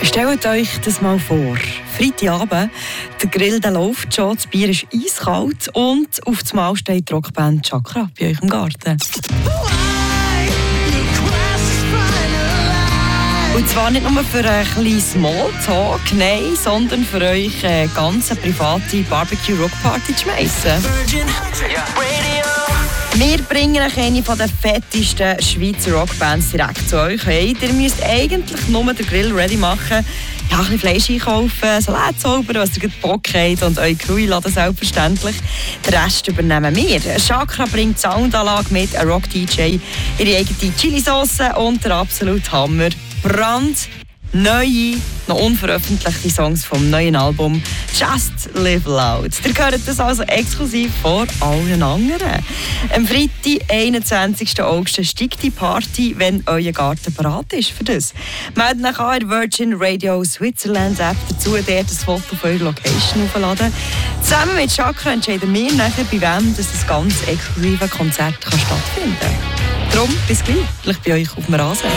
Stellt euch das mal vor. Freitagabend, der Grill der läuft schon, das Bier ist eiskalt und auf das Mal steht die Rockband Chakra bei euch im Garten. Und zwar nicht nur für einen kleinen Smalltalk, nein, sondern für euch eine ganz private Barbecue-Rock-Party zu schmeissen. Wir bringen euch eine der fettesten Schweizer Rockbands direkt zu euch. Hey, ihr müsst eigentlich nur den Grill ready machen, ja, ein bisschen Fleisch einkaufen, Salat zaubern, was ihr Bock habt und euch Crew laden selbstverständlich. Den Rest übernehmen wir. Chakra bringt die Soundanlage mit, ein Rock-DJ, ihre eigene Chili-Sauce und der absolute Hammer. Brandneue, noch unveröffentlichte Songs vom neuen Album Just Live Loud. Ihr hört das also exklusiv vor allen anderen. Am Freitag, 21. August, steigt die Party, wenn euer Garten bereit ist für das. Meldet euch an in der Virgin Radio Switzerland App dazu, der das Foto auf eure Location aufladen. Zusammen mit Chakra entscheiden wir nachher, bei wem das ganz exklusive Konzert stattfinden kann. Darum bis gleich bei euch auf dem Rasen.